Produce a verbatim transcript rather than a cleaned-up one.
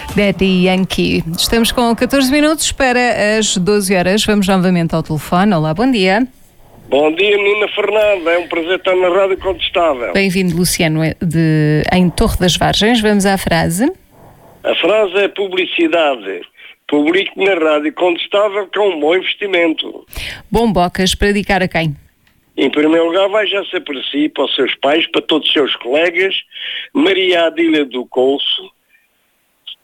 Daddy Yankee. Estamos com catorze minutos para as doze horas. Vamos novamente ao telefone. Olá, bom dia. Bom dia, menina Fernanda. É um prazer estar na Rádio Contestável. Bem-vindo, Luciano, de, em Torre das Vargens. Vamos à frase. A frase é publicidade. Publique na Rádio Contestável, que é um bom investimento. Bombocas para dedicar a quem? Em primeiro lugar, vai já ser para si, para os seus pais, para todos os seus colegas. Maria Adília do Couço,